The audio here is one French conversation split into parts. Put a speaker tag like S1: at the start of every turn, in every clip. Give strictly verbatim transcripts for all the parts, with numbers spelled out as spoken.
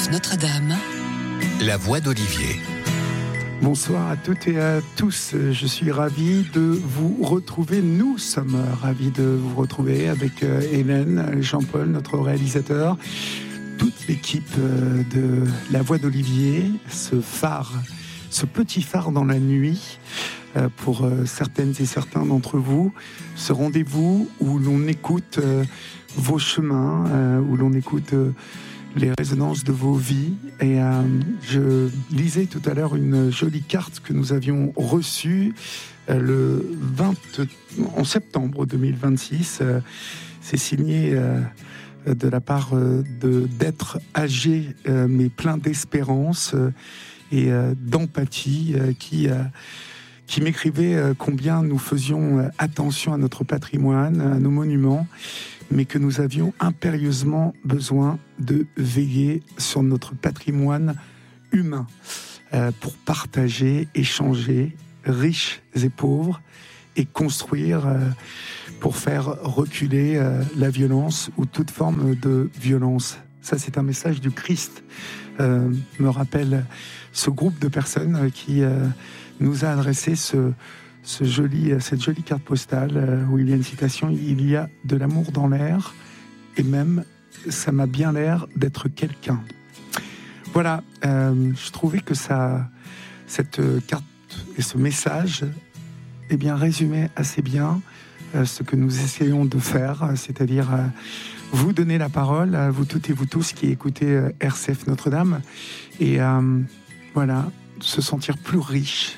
S1: F Notre-Dame. La voix d'Olivier.
S2: Bonsoir à toutes et à tous. Je suis ravi de vous retrouver. Nous sommes ravis de vous retrouver avec Hélène, Jean-Paul, notre réalisateur, toute l'équipe de La Voix d'Olivier, ce phare, ce petit phare dans la nuit, pour certaines et certains d'entre vous, ce rendez-vous où l'on écoute vos chemins, où l'on écoute les résonances de vos vies. Et euh, je lisais tout à l'heure une jolie carte que nous avions reçue euh, le vingt en septembre deux mille vingt-six. Euh, c'est signé euh, de la part euh, de, d'être âgé, euh, mais plein d'espérance euh, et euh, d'empathie, euh, qui, euh, qui m'écrivait euh, combien nous faisions euh, attention à notre patrimoine, à nos monuments, mais que nous avions impérieusement besoin de veiller sur notre patrimoine humain euh, pour partager, échanger, riches et pauvres, et construire euh, pour faire reculer euh, la violence ou toute forme de violence. Ça, c'est un message du Christ. Euh, me rappelle ce groupe de personnes qui euh, nous a adressé ce Ce joli, cette jolie carte postale où il y a une citation: il y a de l'amour dans l'air et même ça m'a bien l'air d'être quelqu'un. Voilà, euh, je trouvais que ça, cette carte et ce message, eh bien, résumait assez bien euh, ce que nous essayons de faire, c'est-à-dire euh, vous donner la parole à vous toutes et vous tous qui écoutez euh, R C F Notre-Dame, et euh, voilà, se sentir plus riche.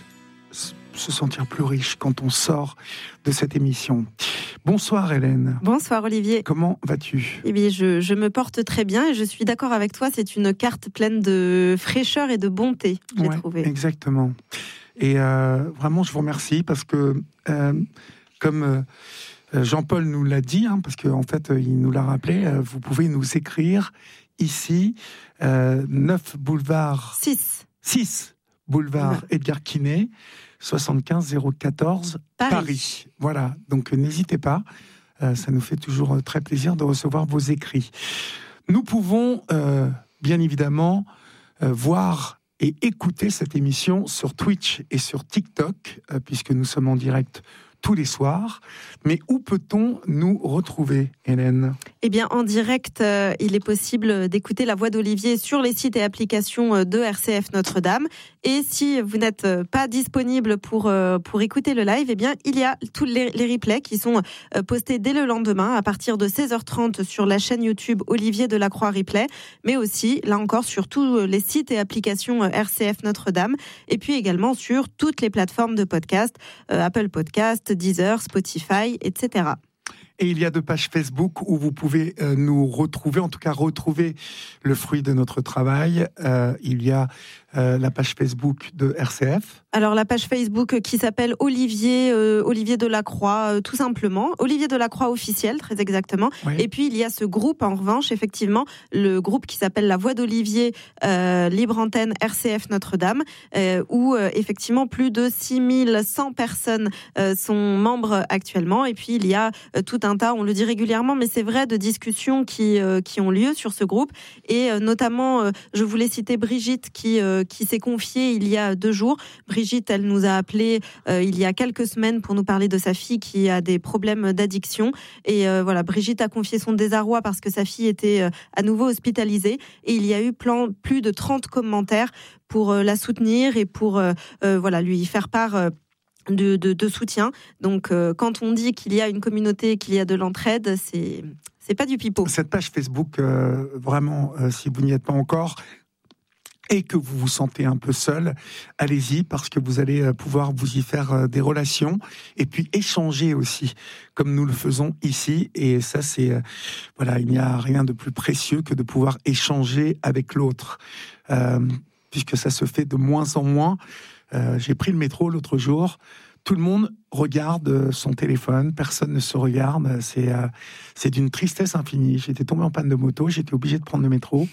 S2: se sentir plus riche quand on sort de cette émission. Bonsoir Hélène.
S3: Bonsoir Olivier.
S2: Comment vas-tu ?
S3: Eh bien, je, je me porte très bien et je suis d'accord avec toi, c'est une carte pleine de fraîcheur et de bonté, j'ai
S2: ouais,
S3: trouvé.
S2: Exactement. Et euh, vraiment, je vous remercie parce que, euh, comme euh, Jean-Paul nous l'a dit, hein, parce qu'en fait, il nous l'a rappelé, euh, vous pouvez nous écrire ici, euh, neuf boulevard...
S3: six.
S2: six boulevard ouais. Edgar Quinet, soixante-quinze zéro quatorze Paris. Paris. Voilà, donc n'hésitez pas, euh, ça nous fait toujours très plaisir de recevoir vos écrits. Nous pouvons euh, bien évidemment euh, voir et écouter cette émission sur Twitch et sur TikTok, euh, puisque nous sommes en direct tous les soirs. Mais où peut-on nous retrouver, Hélène ?
S3: Eh bien, en direct, euh, il est possible d'écouter La Voix d'Olivier sur les sites et applications de R C F Notre-Dame. Et si vous n'êtes pas disponible pour, euh, pour écouter le live, eh bien, il y a tous les, les replays qui sont euh, postés dès le lendemain à partir de seize heures trente sur la chaîne YouTube Olivier Delacroix Replay, mais aussi, là encore, sur tous les sites et applications R C F Notre-Dame, et puis également sur toutes les plateformes de podcast, euh, Apple Podcast, Deezer, Spotify, et cetera.
S2: Et il y a deux pages Facebook où vous pouvez euh, nous retrouver, en tout cas retrouver le fruit de notre travail. Euh, il y a euh, la page Facebook de R C F.
S3: Alors la page Facebook qui s'appelle Olivier, euh, Olivier Delacroix, euh, tout simplement. Olivier Delacroix officiel, très exactement. Oui. Et puis il y a ce groupe, en revanche, effectivement, le groupe qui s'appelle La Voix d'Olivier, euh, Libre Antenne R C F Notre-Dame, euh, où euh, effectivement plus de six mille cent personnes euh, sont membres actuellement. Et puis il y a euh, tout un tas, on le dit régulièrement, mais c'est vrai, de discussions qui, euh, qui ont lieu sur ce groupe. Et euh, notamment, euh, je voulais citer Brigitte qui, euh, qui s'est confiée il y a deux jours. Brigitte, elle nous a appelé euh, il y a quelques semaines pour nous parler de sa fille qui a des problèmes d'addiction. Et euh, voilà, Brigitte a confié son désarroi parce que sa fille était euh, à nouveau hospitalisée. Et il y a eu plan, plus de trente commentaires pour euh, la soutenir et pour euh, euh, voilà, lui faire part... Euh, De, de, de soutien. Donc, euh, quand on dit qu'il y a une communauté, qu'il y a de l'entraide, c'est, c'est pas du pipeau.
S2: Cette page Facebook, euh, vraiment, euh, si vous n'y êtes pas encore et que vous vous sentez un peu seul, allez-y, parce que vous allez pouvoir vous y faire euh, des relations et puis échanger aussi, comme nous le faisons ici. Et ça, c'est... Euh, voilà, il n'y a rien de plus précieux que de pouvoir échanger avec l'autre, euh, puisque ça se fait de moins en moins. Euh, j'ai pris le métro l'autre jour, tout le monde regarde son téléphone, personne ne se regarde, c'est, euh, c'est d'une tristesse infinie. J'étais tombé en panne de moto, j'étais obligé de prendre le métro.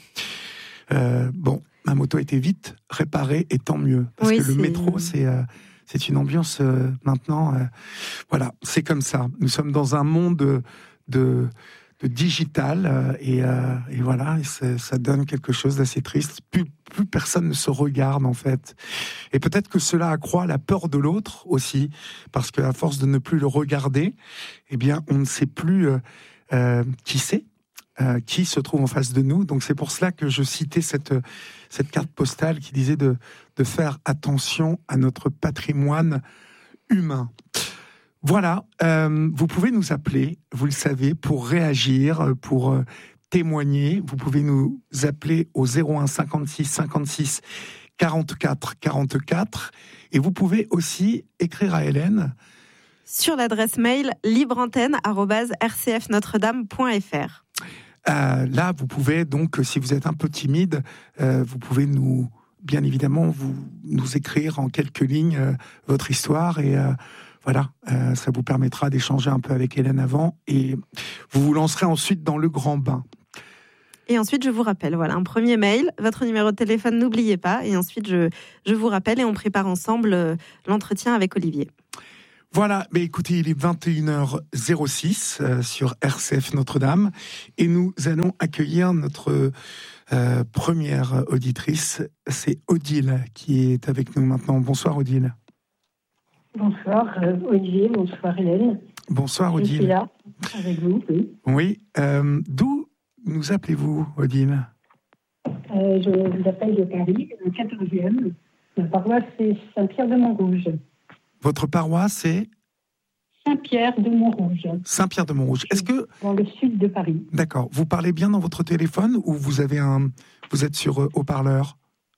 S2: Euh, bon, ma moto a été vite réparée et tant mieux, parce oui, que le c'est... métro, c'est, euh, c'est une ambiance euh, maintenant, euh, voilà, c'est comme ça. Nous sommes dans un monde de, de, de digital, euh, et, euh, et voilà, et ça donne quelque chose d'assez triste. Plus, plus personne ne se regarde, en fait. Et peut-être que cela accroît la peur de l'autre aussi, parce qu'à force de ne plus le regarder, eh bien, on ne sait plus euh, euh, qui c'est, euh, qui se trouve en face de nous. Donc c'est pour cela que je citais cette, cette carte postale qui disait de, de faire attention à notre patrimoine humain. Voilà, euh, vous pouvez nous appeler, vous le savez, pour réagir, pour euh, témoigner. Vous pouvez nous appeler au zéro un cinquante-six cinquante-six quarante-quatre quarante-quatre, et vous pouvez aussi écrire à Hélène
S3: sur l'adresse mail libreantenne arobase r c f notre dame point f r.
S2: Euh, là, vous pouvez donc, si vous êtes un peu timide, euh, vous pouvez nous, bien évidemment, vous nous écrire en quelques lignes euh, votre histoire, et euh, voilà, euh, ça vous permettra d'échanger un peu avec Hélène avant, et vous vous lancerez ensuite dans le grand bain.
S3: Et ensuite, je vous rappelle, voilà, un premier mail, votre numéro de téléphone, n'oubliez pas, et ensuite, je, je vous rappelle et on prépare ensemble euh, l'entretien avec Olivier.
S2: Voilà, mais écoutez, il est vingt et une heures zéro six euh, sur R C F Notre-Dame, et nous allons accueillir notre euh, première auditrice, c'est Odile qui est avec nous maintenant. Bonsoir Odile.
S4: Bonsoir euh, Olivier, bonsoir Hélène.
S2: Bonsoir Odile.
S4: Je suis là avec vous. Oui,
S2: oui euh, d'où nous appelez-vous Odile?
S4: euh, Je vous appelle de Paris, le quatorzième. Ma paroisse c'est Saint-Pierre-de-Montrouge.
S2: Votre paroisse est
S4: Saint-Pierre-de-Montrouge.
S2: Saint-Pierre-de-Montrouge. Est-ce que
S4: dans le sud de Paris?
S2: D'accord. Vous parlez bien dans votre téléphone ou vous avez un vous êtes sur euh, haut-parleur?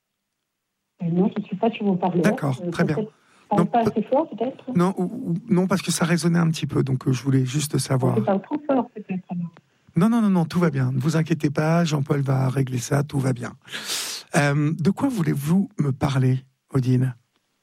S4: euh, Non, je ne suis pas sur haut-parleur.
S2: D'accord,
S4: euh,
S2: très bien.
S4: Non, pas assez fort peut-être?
S2: Non, ou, ou, non, parce que ça résonnait un petit peu, donc euh, je voulais juste savoir.
S4: Je parle trop fort peut-être alors.
S2: Non, non, non, non, tout va bien. Ne vous inquiétez pas, Jean-Paul va régler ça, tout va bien. Euh, de quoi voulez-vous me parler, Odile?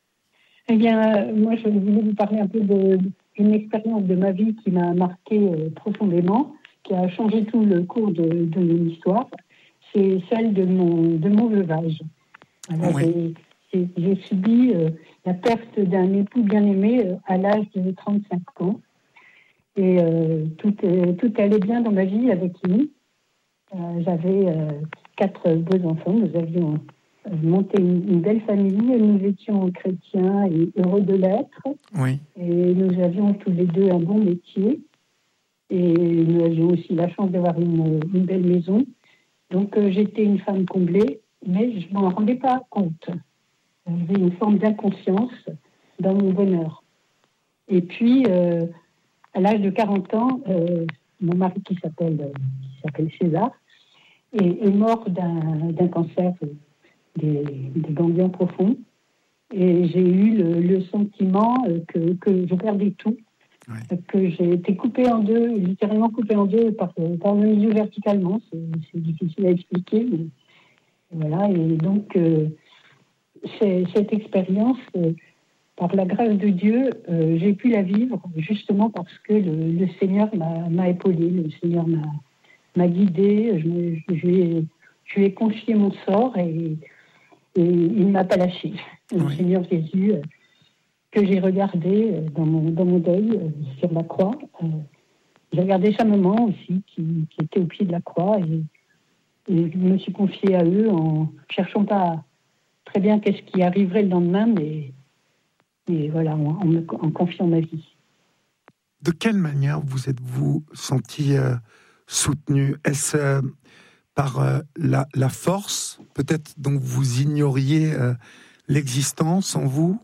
S4: Eh bien, euh, moi, je voulais vous parler un peu de, d'une expérience de ma vie qui m'a marqué euh, profondément, qui a changé tout le cours de, de mon histoire. C'est celle de mon, de mon veuvage. Alors, oui. j'ai, j'ai subi euh, la perte d'un époux bien-aimé euh, à l'âge de trente-cinq ans. Et euh, tout, euh, tout allait bien dans ma vie avec lui. Euh, j'avais euh, quatre beaux enfants. Nous avions euh, monté une, une belle famille. Nous étions chrétiens et heureux de l'être.
S2: Oui.
S4: Et nous avions tous les deux un bon métier. Et nous avions aussi la chance d'avoir une, une belle maison. Donc euh, j'étais une femme comblée, mais je ne m'en rendais pas compte. J'avais une forme d'inconscience dans mon bonheur. Et puis... Euh, à l'âge de quarante ans, euh, mon mari qui s'appelle, euh, qui s'appelle César est, est mort d'un, d'un cancer euh, des, des ganglions profonds. Et j'ai eu le, le sentiment euh, que, que je perdais tout, oui. euh, que j'ai été coupée en deux, littéralement coupée en deux par, par le milieu verticalement. C'est, c'est difficile à expliquer. Mais, voilà, et donc, euh, c'est, cette expérience... Euh, par la grâce de Dieu, euh, j'ai pu la vivre justement parce que le, le Seigneur m'a, m'a épaulée, le Seigneur m'a, m'a guidée, je, je, lui ai, je lui ai confié mon sort et, et il ne m'a pas lâché. Le oui. Seigneur Jésus, euh, que j'ai regardé euh, dans, mon, dans mon deuil euh, sur la croix, euh, j'ai regardé sa maman aussi qui, qui était au pied de la croix et, et je me suis confiée à eux en cherchant pas très bien qu'est-ce qui arriverait le lendemain, mais Et voilà, en, me, en confiant ma vie.
S2: De quelle manière vous êtes-vous senti euh, soutenu? Est-ce euh, par euh, la, la force, peut-être dont vous ignoriez euh, l'existence en vous?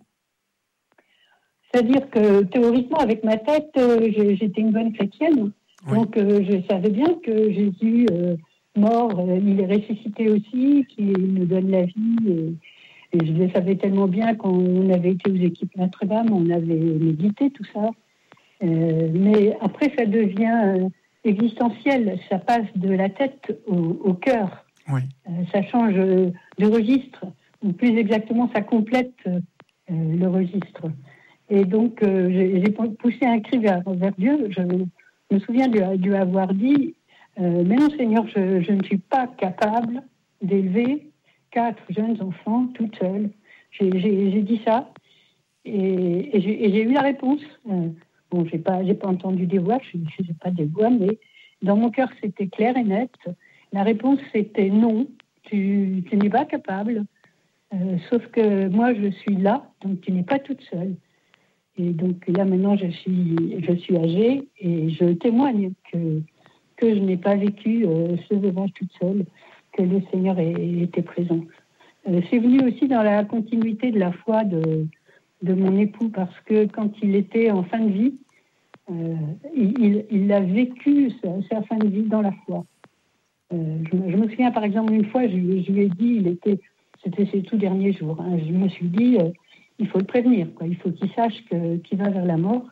S4: C'est-à-dire que théoriquement, avec ma tête, euh, j'étais une bonne chrétienne. Oui. Donc euh, je savais bien que Jésus, euh, mort, euh, il est ressuscité aussi, qu'il nous donne la vie. Et, Et je le savais tellement bien quand on avait été aux équipes Notre-Dame, on avait médité tout ça. Euh, mais après, ça devient euh, existentiel. Ça passe de la tête au, au cœur.
S2: Oui.
S4: Euh, ça change de registre. Ou plus exactement, ça complète euh, le registre. Et donc, euh, j'ai, j'ai poussé un cri vers, vers Dieu. Je me souviens de lui avoir dit euh, « Mais non, Seigneur, je, je ne suis pas capable d'élever quatre jeunes enfants, toute seule. » J'ai, j'ai, j'ai dit ça et, et, j'ai, et j'ai eu la réponse. Euh, bon, j'ai pas, j'ai pas entendu des voix, je ne sais pas des voix, mais dans mon cœur, c'était clair et net. La réponse, c'était non, tu, tu n'es pas capable. Euh, sauf que moi, je suis là, donc tu n'es pas toute seule. Et donc là, maintenant, je suis, je suis âgée et je témoigne que, que je n'ai pas vécu euh, ce veuvage toute seule, que le Seigneur était présent. Euh, c'est venu aussi dans la continuité de la foi de, de mon époux, parce que quand il était en fin de vie, euh, il, il a vécu sa, sa fin de vie dans la foi. Euh, je, je me souviens, par exemple, une fois, je, je lui ai dit, il était, c'était ses tout derniers jours, hein, je me suis dit, euh, il faut le prévenir, quoi, il faut qu'il sache que, qu'il va vers la mort.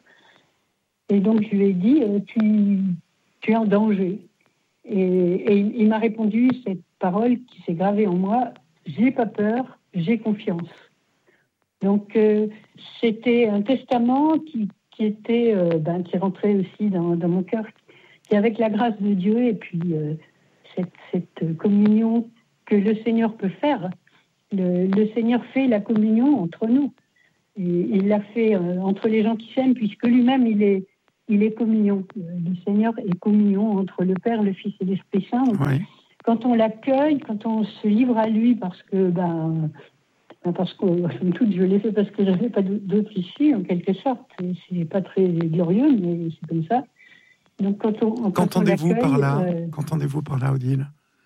S4: Et donc, je lui ai dit, euh, tu, tu es en danger. Et, et il, il m'a répondu cette parole qui s'est gravée en moi, j'ai pas peur, j'ai confiance. Donc, euh, c'était un testament qui, qui était, euh, ben, qui rentrait aussi dans, dans mon cœur, qui, avec la grâce de Dieu et puis euh, cette, cette communion que le Seigneur peut faire. Le, le Seigneur fait la communion entre nous. Et il l'a fait euh, entre les gens qui s'aiment, puisque lui-même, il est, il est communion. Le Seigneur est communion entre le Père, le Fils et l'Esprit Saint. Donc,
S2: oui.
S4: Quand on l'accueille, quand on se livre à lui, parce que, ben, parce que, somme toute, je l'ai fait parce que je n'avais pas d'autre issue, en quelque sorte. Et c'est pas très glorieux, mais c'est comme ça. Donc, quand on, quand
S2: Qu'entendez-vous
S4: on
S2: par là
S4: euh,
S2: Qu'entendez-vous par là, Odile?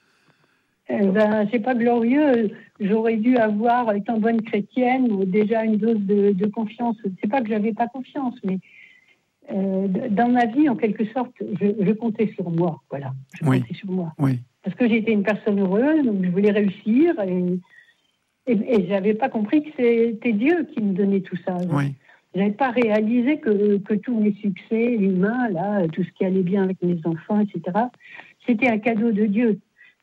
S4: euh, ben, c'est pas glorieux. J'aurais dû avoir, étant bonne chrétienne, déjà une dose de, de confiance. C'est pas que j'avais pas confiance, mais euh, dans ma vie, en quelque sorte, je, je comptais sur moi. Voilà, je
S2: oui.
S4: comptais sur moi.
S2: Oui.
S4: Parce que j'étais une personne heureuse, donc je voulais réussir, et, et, et j'avais pas compris que c'était Dieu qui me donnait tout ça.
S2: Oui.
S4: J'avais pas réalisé que, que tous mes succès humains, là, tout ce qui allait bien avec mes enfants, et cetera, c'était un cadeau de Dieu.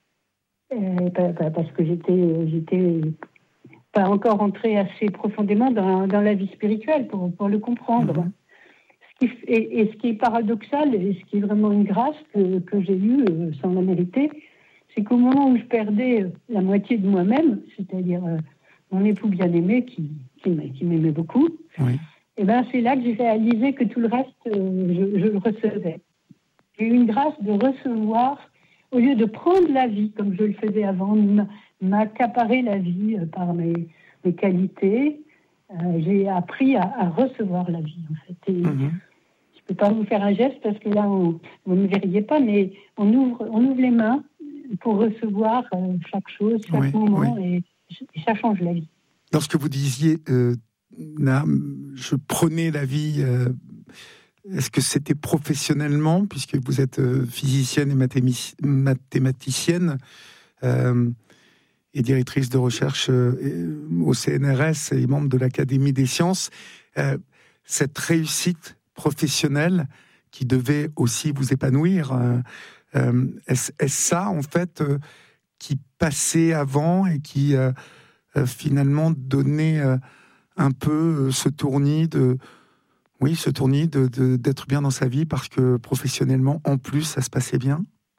S4: Et, parce que j'étais, j'étais pas encore entrée assez profondément dans, dans la vie spirituelle pour, pour le comprendre. Mm-hmm. Ce qui, et, et ce qui est paradoxal, et ce qui est vraiment une grâce que, que j'ai eue euh, sans la mériter, c'est qu'au moment où je perdais la moitié de moi-même, c'est-à-dire euh, mon époux bien-aimé qui, qui, qui m'aimait beaucoup,
S2: oui.
S4: et ben c'est là que j'ai réalisé que tout le reste, euh, je, je le recevais. J'ai eu une grâce de recevoir, au lieu de prendre la vie comme je le faisais avant, m'accaparer la vie euh, par mes, mes qualités. Euh, j'ai appris à, à recevoir la vie, en fait. Et mm-hmm. Je ne peux pas vous faire un geste parce que là, on, vous ne verriez pas, mais on ouvre, on ouvre les mains pour recevoir euh, chaque chose, chaque oui, moment, oui. Et, et ça change la vie.
S2: Lorsque vous disiez, euh, là, je prenais la vie, euh, est-ce que c'était professionnellement, puisque vous êtes euh, physicienne et mathémi- mathématicienne euh, et directrice de recherche euh, au C N R S et membre de l'Académie des sciences, euh, cette réussite professionnelle qui devait aussi vous épanouir, euh, euh, est-ce, est-ce ça en fait euh, qui passait avant et qui euh, euh, finalement donnait euh, un peu euh, ce tournis de, oui, ce tournis de, de, d'être bien dans sa vie parce que professionnellement en plus ça se passait bien?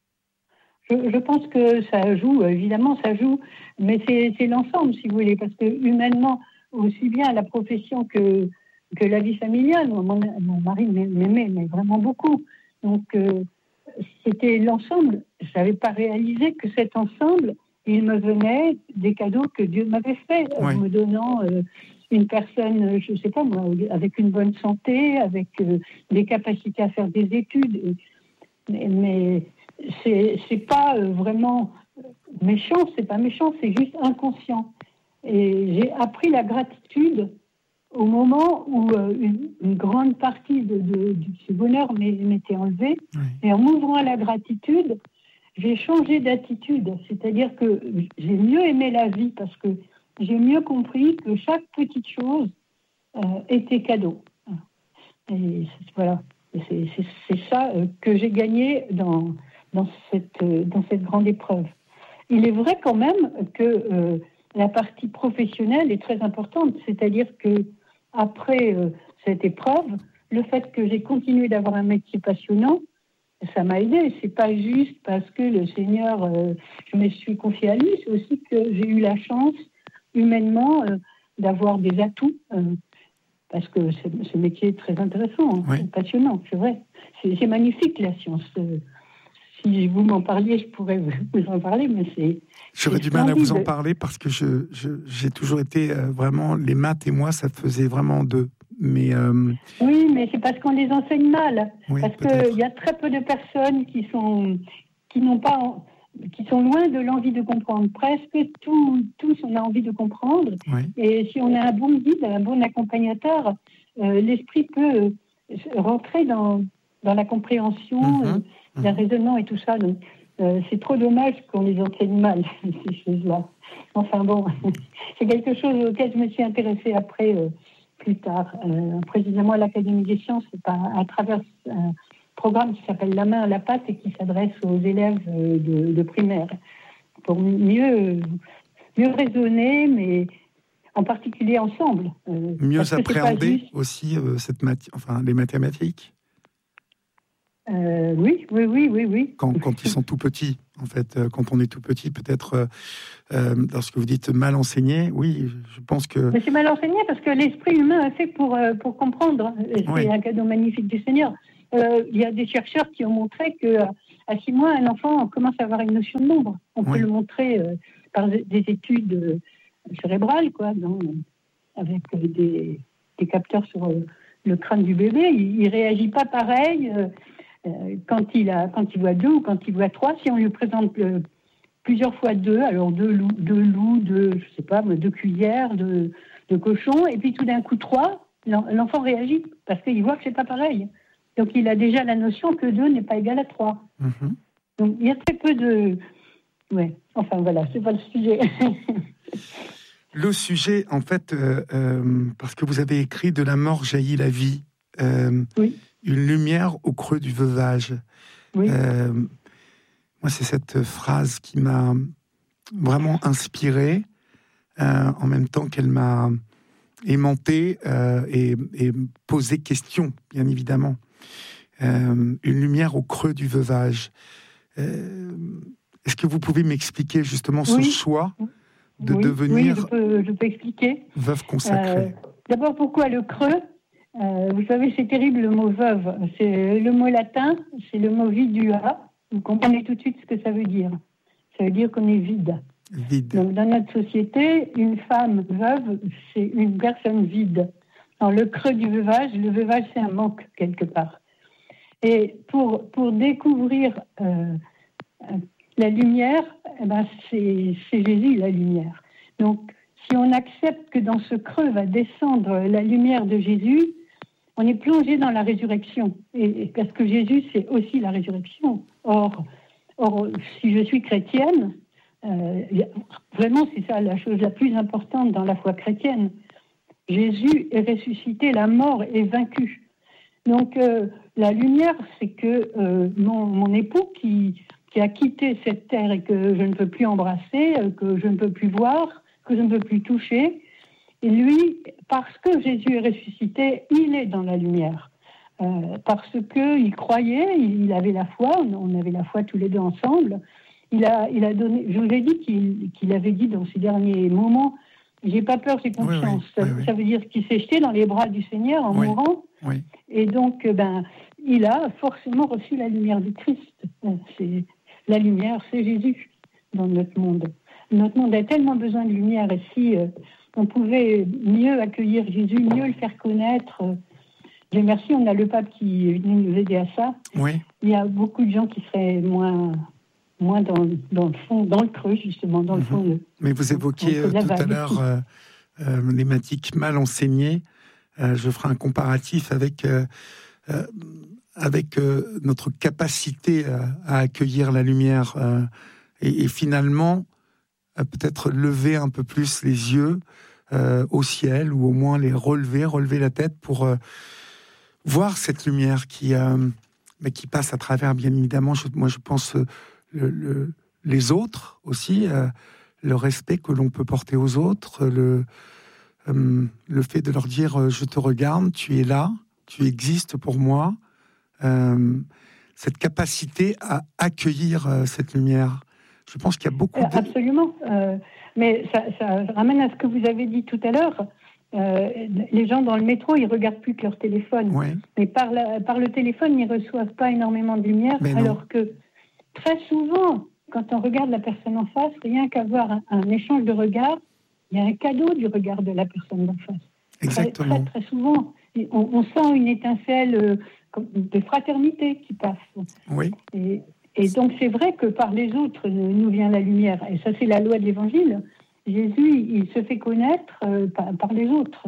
S4: Je, je pense que ça joue, évidemment ça joue, mais c'est, c'est l'ensemble si vous voulez, parce que humainement, aussi bien la profession que, que la vie familiale, mon, mon mari m'aimait mais vraiment beaucoup, donc euh, c'était l'ensemble. Je n'avais pas réalisé que cet ensemble, il me venait des cadeaux que Dieu m'avait faits, oui. En me donnant euh, une personne, je ne sais pas moi, avec une bonne santé, avec euh, des capacités à faire des études, mais, mais c'est, c'est pas euh, vraiment méchant, c'est pas méchant, c'est juste inconscient. Et j'ai appris la gratitude au moment où euh, une, une grande partie de, de, de ce bonheur m'était enlevée. Oui. Et en m'ouvrant à la gratitude, j'ai changé d'attitude. C'est-à-dire que j'ai mieux aimé la vie parce que j'ai mieux compris que chaque petite chose euh, était cadeau. Et voilà, c'est, c'est, c'est ça euh, que j'ai gagné dans, dans, cette, euh, dans cette grande épreuve. Il est vrai quand même que euh, la partie professionnelle est très importante. C'est-à-dire que après euh, cette épreuve, le fait que j'ai continué d'avoir un métier passionnant, ça m'a aidé. C'est pas juste parce que le Seigneur, euh, je me suis confiée à lui, c'est aussi que j'ai eu la chance, humainement, euh, d'avoir des atouts, euh, parce que ce métier est très intéressant, hein, oui. Passionnant, c'est vrai. C'est, c'est magnifique, la science. Euh, si vous m'en parliez, je pourrais vous en parler, mais c'est...
S2: J'aurais du mal à vous en parler parce que je, je, j'ai toujours été euh, vraiment... Les maths et moi, ça faisait vraiment deux. Mais, euh...
S4: Oui, mais c'est parce qu'on les enseigne mal.
S2: Oui,
S4: parce
S2: peut-être.
S4: qu'il y a très peu de personnes qui sont, qui n'ont pas, qui sont loin de l'envie de comprendre. Presque tout, tous, on a envie de comprendre.
S2: Oui.
S4: Et si on a un bon guide, un bon accompagnateur, euh, l'esprit peut rentrer dans, dans la compréhension,
S2: Mmh,
S4: euh,
S2: mmh.
S4: d'un raisonnement et tout ça. Donc, euh, c'est trop dommage qu'on les enseigne mal, ces choses-là. Enfin bon, c'est quelque chose auquel je me suis intéressée après... Euh, plus tard, euh, précisément à l'Académie des sciences, à, à travers un programme qui s'appelle La main à la pâte et qui s'adresse aux élèves de, de primaire, pour mieux, mieux raisonner, mais en particulier ensemble. Euh,
S2: mieux appréhender
S4: juste...
S2: aussi euh, cette mati- enfin, les mathématiques.
S4: Euh, oui, oui, oui, oui, oui.
S2: Quand, quand ils sont tout petits, en fait, euh, quand on est tout petit, peut-être, euh, euh, lorsque vous dites mal enseigné, oui, je pense que...
S4: Mais c'est mal enseigné parce que l'esprit humain est fait pour, euh, pour comprendre. C'est
S2: oui.
S4: un cadeau magnifique du Seigneur. Euh, il y a des chercheurs qui ont montré qu'à six mois, un enfant commence à avoir une notion de nombre. On
S2: oui.
S4: peut le montrer euh, par des études euh, cérébrales, quoi, dans, avec euh, des, des capteurs sur euh, le crâne du bébé. Il ne réagit pas pareil euh, euh, quand, il a, quand il voit deux ou quand il voit trois. Si on lui présente le, plusieurs fois deux, alors deux loups, deux, loups, deux, je sais pas, deux cuillères, deux, deux cochons, et puis tout d'un coup trois, l'enfant réagit parce qu'il voit que c'est pas pareil. Donc il a déjà la notion que deux n'est pas égal à trois. Mm-hmm. Donc il y a très peu de... Ouais, enfin voilà, c'est pas le sujet.
S2: Le sujet, en fait, euh, euh, parce que vous avez écrit « De la mort jaillit la vie euh, »,
S4: oui.
S2: Une lumière au creux du veuvage.
S4: Oui.
S2: Euh, moi, c'est cette phrase qui m'a vraiment inspiré, euh, en même temps qu'elle m'a aimanté euh, et, et posé question, bien évidemment. Euh, une lumière au creux du veuvage. Euh, est-ce que vous pouvez m'expliquer justement ce
S4: oui.
S2: choix de
S4: oui.
S2: devenir
S4: oui, je peux, je peux expliquer.
S2: veuve consacrée?
S4: euh, D'abord, pourquoi le creux? euh, Vous savez, c'est terrible le mot veuve. C'est le mot latin, c'est le mot vidua. Vous comprenez tout de suite ce que ça veut dire. Ça veut dire qu'on est vide.
S2: Vide.
S4: Donc, dans notre société, une femme veuve, c'est une personne vide. Dans le creux du veuvage, le veuvage, c'est un manque quelque part. Et pour, pour découvrir euh, la lumière, eh ben c'est, c'est Jésus, la lumière. Donc, si on accepte que dans ce creux va descendre la lumière de Jésus, on est plongé dans la résurrection. Et, et parce que Jésus, c'est aussi la résurrection. Or, or si je suis chrétienne, euh, vraiment, c'est ça la chose la plus importante dans la foi chrétienne. Jésus est ressuscité, la mort est vaincue. Donc, euh, la lumière, c'est que euh, mon, mon époux qui, qui a quitté cette terre et que je ne peux plus embrasser, euh, que je ne peux plus voir, que je ne peux plus toucher, et lui, parce que Jésus est ressuscité, il est dans la lumière. Euh, parce qu'il croyait, il avait la foi, on avait la foi tous les deux ensemble. Il a, il a donné, je vous ai dit qu'il, qu'il avait dit dans ces derniers moments, j'ai pas peur, j'ai confiance. Oui, oui, oui, oui. Ça veut dire qu'il s'est jeté dans les bras du Seigneur en
S2: oui,
S4: mourant.
S2: Oui.
S4: Et donc, ben, il a forcément reçu la lumière du Christ. C'est, la lumière, c'est Jésus dans notre monde. Notre monde a tellement besoin de lumière. Et si euh, on pouvait mieux accueillir Jésus, mieux le faire connaître, euh, Dieu merci, on a le pape qui est venu nous aider à ça.
S2: Oui.
S4: Il y a beaucoup de gens qui seraient moins... moins dans, dans le fond, dans le creux, justement, dans le fond. De,
S2: Mais vous évoquiez euh, tout à l'heure euh, euh, les mathématiques mal enseignées. Euh, je ferai un comparatif avec, euh, euh, avec euh, notre capacité à, à accueillir la lumière euh, et, et finalement, euh, peut-être lever un peu plus les yeux euh, au ciel ou au moins les relever, relever la tête pour euh, voir cette lumière qui, euh, mais qui passe à travers, bien évidemment, je, moi je pense... Euh, Le, le, les autres aussi, euh, le respect que l'on peut porter aux autres, le, euh, le fait de leur dire euh, je te regarde, tu es là, tu existes pour moi, euh, cette capacité à accueillir euh, cette lumière. Je pense qu'il y a beaucoup de...
S4: Absolument, euh, mais ça, ça ramène à ce que vous avez dit tout à l'heure. Euh, les gens dans le métro, ils regardent plus que leur téléphone.
S2: Ouais.
S4: Mais par, la, par le téléphone, ils reçoivent pas énormément de lumière, alors que très souvent, quand on regarde la personne en face, rien qu'avoir un, un échange de regards, il y a un cadeau du regard de la personne en face.
S2: Exactement.
S4: Très, très, très souvent, on, on sent une étincelle euh, de fraternité qui passe.
S2: Oui.
S4: Et, et donc, c'est vrai que par les autres nous vient la lumière. Et ça, c'est la loi de l'Évangile. Jésus, il se fait connaître euh, par, par les autres.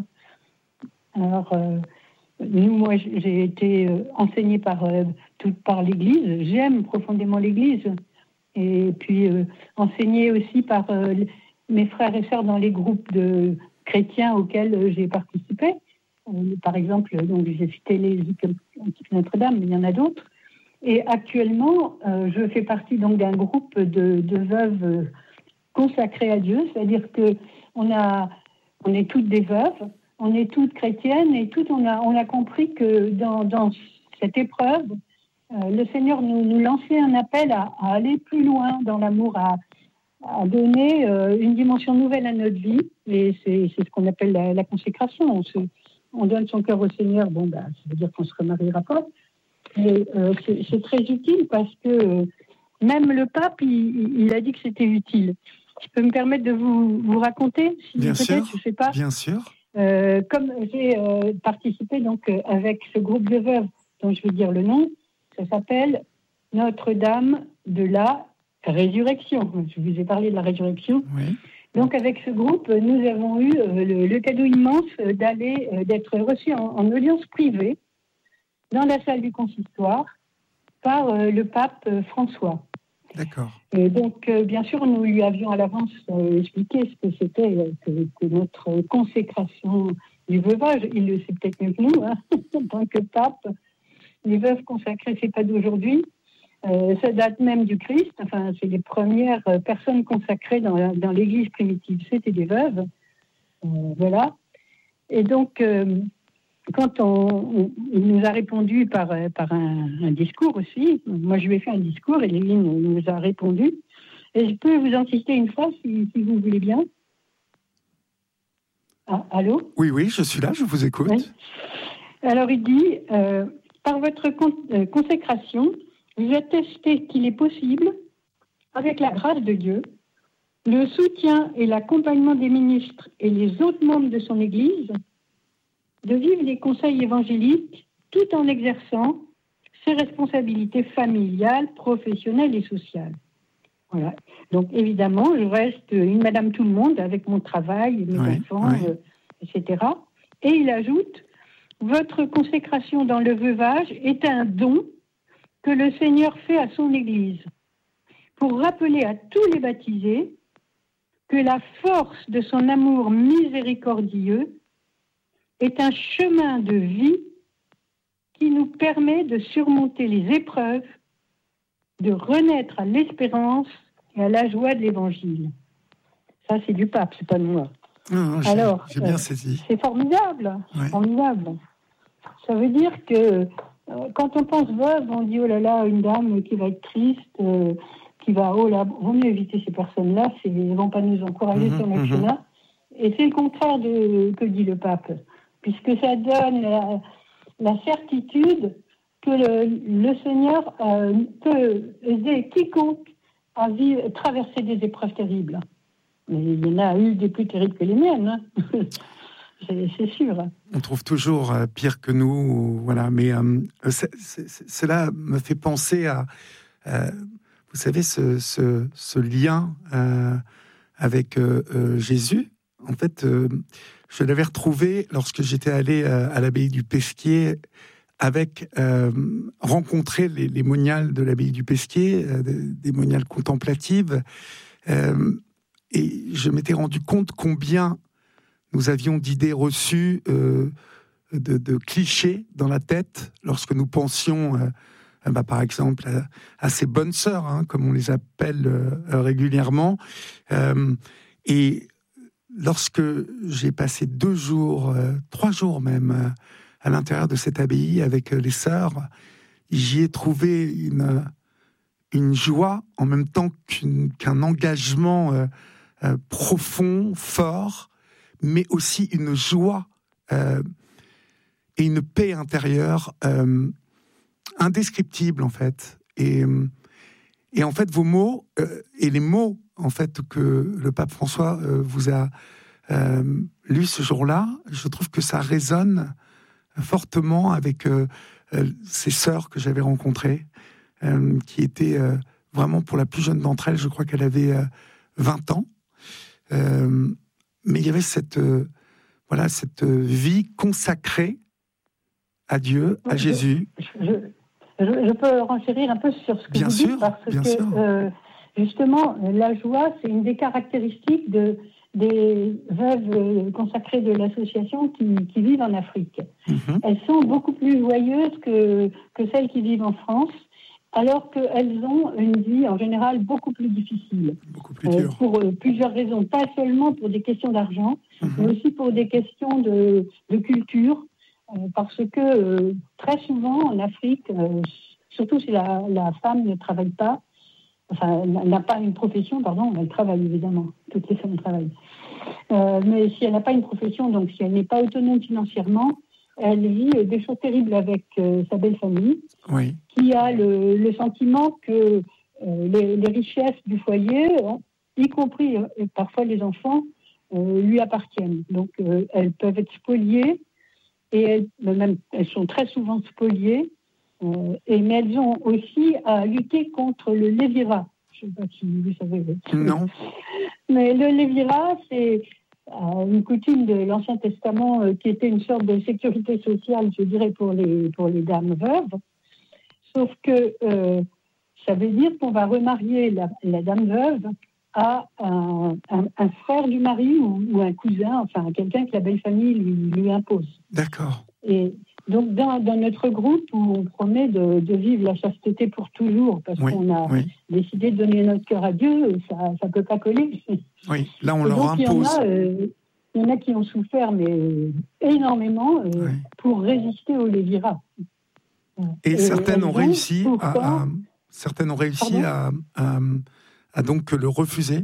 S4: Alors, euh, nous, moi, j'ai été euh, enseignée par, euh, tout, par l'Église. J'aime profondément l'Église. Et puis, euh, enseignée aussi par euh, mes frères et sœurs dans les groupes de chrétiens auxquels euh, j'ai participé. Euh, par exemple, donc, j'ai cité les Équipes Notre-Dame, mais il y en a d'autres. Et actuellement, euh, je fais partie donc, d'un groupe de, de veuves consacrées à Dieu. C'est-à-dire qu'on a, on est toutes des veuves, on est toutes chrétiennes, et toutes, on a, on a compris que dans, dans cette épreuve, euh, le Seigneur nous, nous lançait un appel à, à aller plus loin dans l'amour, à, à donner euh, une dimension nouvelle à notre vie. Et c'est, c'est ce qu'on appelle la, la consécration. On, se, on donne son cœur au Seigneur, bon, bah, ça veut dire qu'on ne se remariera pas. Mais euh, c'est, c'est très utile parce que euh, même le pape, il, il a dit que c'était utile. Je peux me permettre de vous, vous raconter, si
S2: bien
S4: peut-être,
S2: sûr,
S4: je ne sais pas.
S2: Bien sûr.
S4: Euh, comme j'ai euh, participé donc euh, avec ce groupe de veuves, dont je vais dire le nom, ça s'appelle Notre-Dame de la Résurrection. Je vous ai parlé de la résurrection.
S2: Oui.
S4: Donc avec ce groupe, nous avons eu euh, le, le cadeau immense d'aller, euh, d'être reçus en, en audience privée dans la salle du consistoire par euh, le pape euh, François.
S2: D'accord.
S4: Et donc, euh, bien sûr, nous lui avions à l'avance euh, expliqué ce que c'était euh, que, que notre consécration du veuvage. Il le sait peut-être mieux que nous, hein, en tant que pape. Les veuves consacrées, c'est pas d'aujourd'hui. Euh, ça date même du Christ. Enfin, c'est les premières euh, personnes consacrées dans, la, dans l'Église primitive. C'était des veuves. Euh, voilà. Et donc, euh, quand on, on, il nous a répondu par, par un, un discours aussi, moi je lui ai fait un discours et Lévin nous a répondu. Et je peux vous en citer une phrase si, si vous voulez bien. Ah, allô ?
S2: Oui, oui, je suis là, je vous écoute.
S4: Oui. Alors il dit, euh, par votre con- euh, consécration, vous attestez qu'il est possible, avec la grâce de Dieu, le soutien et l'accompagnement des ministres et les autres membres de son Église, de vivre les conseils évangéliques tout en exerçant ses responsabilités familiales, professionnelles et sociales. Voilà. Donc évidemment, je reste une Madame Tout-le-Monde avec mon travail, mes
S2: oui,
S4: enfants,
S2: oui.
S4: Euh, et cetera. Et il ajoute, votre consécration dans le veuvage est un don que le Seigneur fait à son Église pour rappeler à tous les baptisés que la force de son amour miséricordieux est un chemin de vie qui nous permet de surmonter les épreuves, de renaître à l'espérance et à la joie de l'Évangile. Ça, c'est du pape, c'est pas de moi.
S2: Non, non, j'ai,
S4: Alors,
S2: j'ai bien
S4: euh,
S2: saisi.
S4: c'est formidable,
S2: Ouais.
S4: c'est formidable. Ça veut dire que euh, quand on pense veuve, on dit oh là là, une dame qui va être triste, euh, qui va oh là, vaut mieux éviter ces personnes-là, c'est, elles ne vont pas nous encourager
S2: Mmh,
S4: sur notre
S2: mmh.
S4: chemin. Et c'est le contraire de que dit le pape, puisque ça donne la, la certitude que le, le Seigneur euh, peut aider quiconque à vivre, traverser des épreuves terribles. Mais il y en a eu des plus terribles que les miennes, hein. c'est, c'est sûr.
S2: On trouve toujours euh, pire que nous, ou, voilà. Mais euh, c'est, c'est, c'est, cela me fait penser à, euh, vous savez, ce, ce, ce lien euh, avec euh, euh, Jésus. En fait, euh, je l'avais retrouvé lorsque j'étais allé euh, à l'abbaye du Pesquier, avec euh, rencontrer les, les moniales de l'abbaye du Pesquier, euh, des, des moniales contemplatives. Euh, et je m'étais rendu compte combien nous avions d'idées reçues, euh, de, de clichés dans la tête, lorsque nous pensions, euh, bah, par exemple, à, à ces bonnes sœurs, hein, comme on les appelle euh, régulièrement. Euh, et lorsque j'ai passé deux jours, euh, trois jours même, euh, à l'intérieur de cette abbaye avec euh, les sœurs, j'y ai trouvé une, une joie, en même temps qu'une, qu'un engagement euh, euh, profond, fort, mais aussi une joie euh, et une paix intérieure euh, indescriptible, en fait. Et, Et en fait, vos mots, euh, et les mots en fait, que le pape François euh, vous a euh, lus ce jour-là, je trouve que ça résonne fortement avec euh, euh, ces sœurs que j'avais rencontrées, euh, qui étaient euh, vraiment, pour la plus jeune d'entre elles, je crois qu'elle avait euh, vingt ans. Euh, mais il y avait cette, euh, voilà, cette vie consacrée à Dieu, à
S4: je,
S2: Jésus.
S4: Je, je, je peux renchérir un peu sur ce que
S2: bien
S4: vous
S2: sûr,
S4: dites, parce
S2: bien
S4: que
S2: sûr.
S4: Euh, justement, la joie, c'est une des caractéristiques de, des veuves consacrées de l'association qui, qui vivent en Afrique. Mm-hmm. Elles sont beaucoup plus joyeuses que, que celles qui vivent en France, alors qu'elles ont une vie en général beaucoup plus difficile.
S2: Beaucoup plus dure.
S4: Euh, pour euh, plusieurs raisons, pas seulement pour des questions d'argent, mm-hmm. mais aussi pour des questions de, de culture, euh, parce que euh, très souvent en Afrique, euh, surtout si la, la femme ne travaille pas, enfin, elle n'a pas une profession, pardon, elle travaille évidemment, toutes les femmes travaillent. Euh, mais si elle n'a pas une profession, donc si elle n'est pas autonome financièrement, elle vit des choses terribles avec euh, sa belle famille,
S2: oui.
S4: qui a le, le sentiment que euh, les, les richesses du foyer, hein, y compris euh, parfois les enfants, euh, lui appartiennent. Donc euh, elles peuvent être spoliées, et elles, même, elles sont très souvent spoliées. Euh, et, mais elles ont aussi à lutter contre le lévirat. Je ne sais pas si vous savez.
S2: Non.
S4: Mais le lévirat, c'est euh, une coutume de l'Ancien Testament euh, qui était une sorte de sécurité sociale, je dirais, pour les, pour les dames veuves. Sauf que euh, ça veut dire qu'on va remarier la, la dame veuve à un, un, un frère du mari ou, ou un cousin, enfin quelqu'un que la belle famille lui, lui impose.
S2: D'accord.
S4: Et donc, dans, dans notre groupe, où on promet de, de vivre la chasteté pour toujours, parce oui, qu'on a oui. décidé de donner notre cœur à Dieu, ça ne peut pas coller.
S2: Oui, là, on
S4: et
S2: leur
S4: donc,
S2: impose.
S4: Il y, euh, il y en a qui ont souffert, mais énormément, euh, oui. pour résister au lévirat.
S2: Et, et certaines ont, ont réussi, pourtant, à, à, certaines ont réussi à, à, à donc le refuser.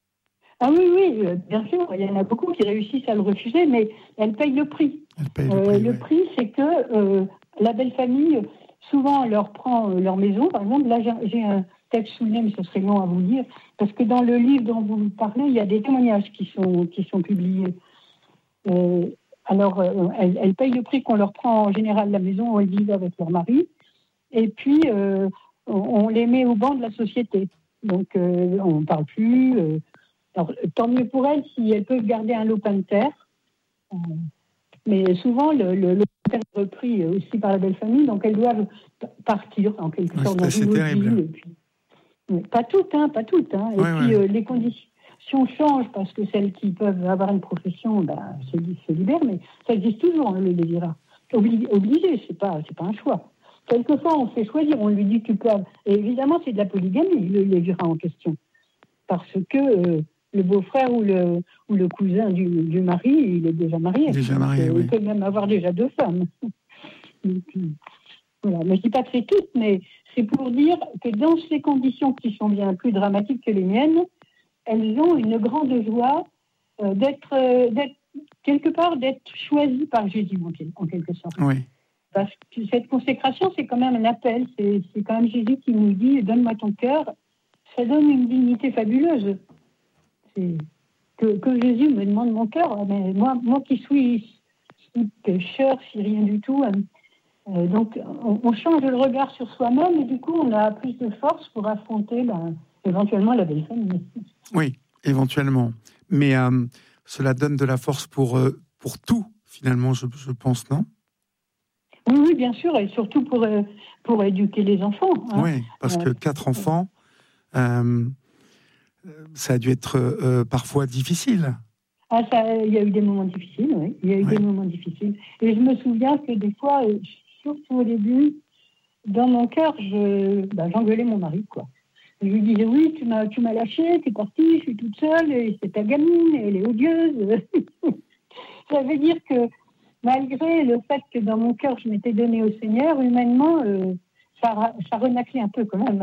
S4: Ah oui, oui, bien sûr, il y en a beaucoup qui réussissent à le refuser, mais elles payent le prix.
S2: Elles payent le
S4: euh,
S2: prix,
S4: le
S2: oui.
S4: prix, c'est que euh, la belle famille, souvent, leur prend euh, leur maison. Par exemple, là, j'ai, j'ai un texte sous le nez, mais ce serait long à vous lire, parce que dans le livre dont vous parlez, il y a des témoignages qui sont, qui sont publiés. Euh, alors, euh, elles, elles payent le prix qu'on leur prend en général la maison, où elles vivent avec leur mari, et puis euh, on, on les met au banc de la société. Donc, euh, on ne parle plus... Euh, Alors, tant mieux pour elles si elles peuvent garder un lopin de terre. Euh, mais souvent, le, le lopin de terre est repris aussi par la belle famille, donc elles doivent partir en quelque
S2: ouais,
S4: sorte dans
S2: une
S4: autre vie. Et puis, mais pas toutes, hein, pas toutes. Hein. Et ouais, puis, ouais. euh, les conditions changent parce que celles qui peuvent avoir une profession ben, se, se libèrent, mais ça existe toujours, hein, le lévirat. Obli- obligé, c'est pas, c'est pas un choix. Quelquefois, on fait choisir, on lui dit tu peux. Et évidemment, c'est de la polygamie, le lévirat en question. Parce que euh, le beau-frère ou le, ou le cousin du, du mari, il est déjà marié.
S2: Déjà marié, oui.
S4: Il peut même avoir déjà deux femmes. Donc, voilà. Mais je ne dis pas que c'est toutes, mais c'est pour dire que dans ces conditions qui sont bien plus dramatiques que les miennes, elles ont une grande joie euh, d'être, euh, d'être, quelque part, d'être choisies par Jésus, en quelque sorte.
S2: Oui.
S4: Parce que cette consécration, c'est quand même un appel. C'est, c'est quand même Jésus qui nous dit « Donne-moi ton cœur ». Ça donne une dignité fabuleuse. C'est que, que Jésus me demande mon cœur, mais moi, moi qui suis, suis pécheur, si rien du tout, euh, donc on, on change le regard sur soi-même et du coup on a plus de force pour affronter ben, éventuellement la belle famille.
S2: Oui, éventuellement. Mais euh, cela donne de la force pour, euh, pour tout, finalement, je, je pense, non ?
S4: Oui, oui, bien sûr, et surtout pour, euh, pour éduquer les enfants. Hein.
S2: Oui, parce que quatre enfants... Euh, ça a dû être euh, parfois difficile.
S4: Ah, ça, il y a eu des moments difficiles, oui. Il y a eu oui. des moments difficiles. Et je me souviens que des fois, surtout au début, dans mon cœur, je, ben, j'engueulais mon mari, quoi. Je lui disais, oui, tu m'as, tu m'as lâché, t'es partie, je suis toute seule, et c'est ta gamine, et elle est odieuse. Ça veut dire que, malgré le fait que dans mon cœur, je m'étais donnée au Seigneur, humainement, euh, ça, ça renaclait un peu quand même.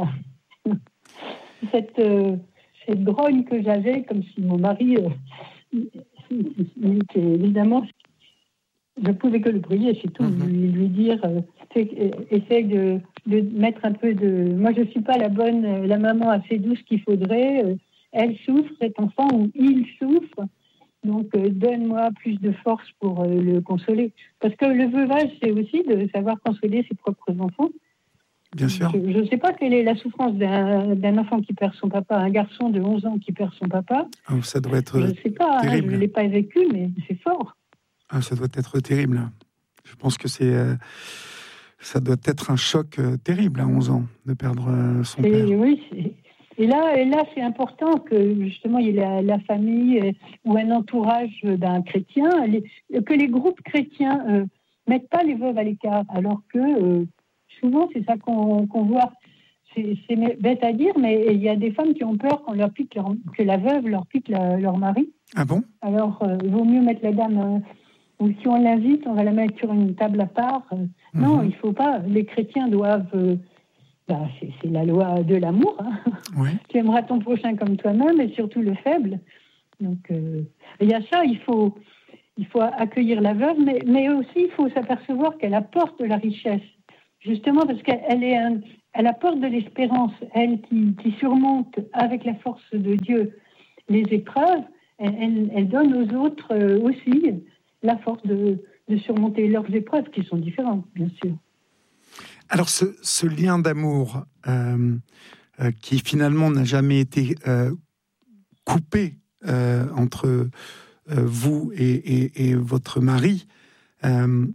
S4: Cette, euh, cette grogne que j'avais, comme si mon mari, euh, était évidemment, je pouvais que le prier, c'est tout. Mm-hmm. Lui, lui dire, euh, essaye de, de mettre un peu de... Moi, je ne suis pas la bonne, la maman assez douce qu'il faudrait. Euh, elle souffre, cet enfant, ou il souffre. Donc, euh, donne-moi plus de force pour euh, le consoler. Parce que le veuvage, c'est aussi de savoir consoler ses propres enfants.
S2: Bien sûr.
S4: Je ne sais pas quelle est la souffrance d'un, d'un enfant qui perd son papa, un garçon de onze ans qui perd son papa.
S2: Oh, ça doit être
S4: je ne sais pas, hein, je ne l'ai pas vécu, mais c'est fort.
S2: Ah, ça doit être terrible. Je pense que c'est, euh, ça doit être un choc euh, terrible à onze ans de perdre euh, son
S4: et,
S2: père.
S4: Oui, c'est... Et là, et là, c'est important que justement il y ait la, la famille euh, ou un entourage d'un chrétien, les, que les groupes chrétiens euh, mettent pas les veuves à l'écart, alors que euh, souvent c'est ça qu'on, qu'on voit. C'est, c'est bête à dire, mais il y a des femmes qui ont peur qu'on leur pique leur, que la veuve leur pique la, leur mari.
S2: Ah bon ?
S4: Alors euh, il vaut mieux mettre la dame, euh, ou si on l'invite, on va la mettre sur une table à part. Euh, mm-hmm. Non, il faut pas. Les chrétiens doivent euh, Ben, c'est, c'est la loi de l'amour. Hein.
S2: Oui.
S4: Tu aimeras ton prochain comme toi-même, et surtout le faible. Donc, euh, il y a ça, il faut, il faut accueillir la veuve, mais, mais aussi il faut s'apercevoir qu'elle apporte de la richesse. Justement parce qu'elle est un, elle apporte de l'espérance. Elle qui, qui surmonte avec la force de Dieu les épreuves, elle, elle, elle donne aux autres euh, aussi la force de, de surmonter leurs épreuves, qui sont différentes, bien sûr.
S2: Alors, ce, ce lien d'amour euh, euh, qui finalement n'a jamais été euh, coupé euh, entre euh, vous et, et, et votre mari, euh,